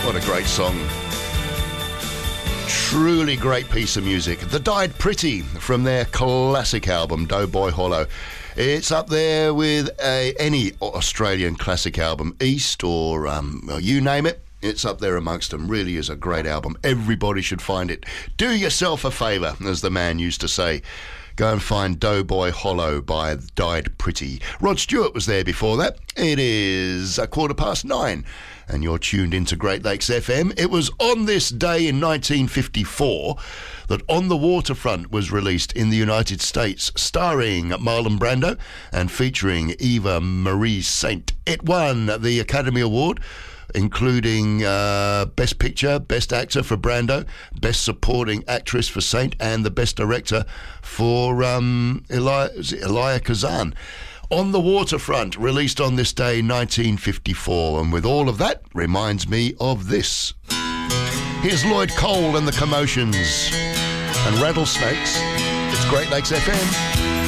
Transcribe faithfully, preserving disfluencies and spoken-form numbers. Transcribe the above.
What a great song. Truly great piece of music. The Died Pretty from their classic album, Doughboy Hollow. It's up there with a, any Australian classic album, East or um, well, you name it. It's up there amongst them. Really is a great album. Everybody should find it. Do yourself a favour, as the man used to say. Go and find Doughboy Hollow by Died Pretty. Rod Stewart was there before that. It is a quarter past nine, and you're tuned into Great Lakes F M. It was on this day in nineteen fifty-four that On the Waterfront was released in the United States, starring Marlon Brando and featuring Eva Marie Saint. It won the Academy Award, including uh, Best Picture, Best Actor for Brando, Best Supporting Actress for Saint, and the Best Director for um, Elia, is it Elia Kazan. On the Waterfront, released on this day, nineteen fifty-four, and with all of that, reminds me of this. Here's Lloyd Cole and the Commotions and Rattlesnakes. It's Great Lakes F M.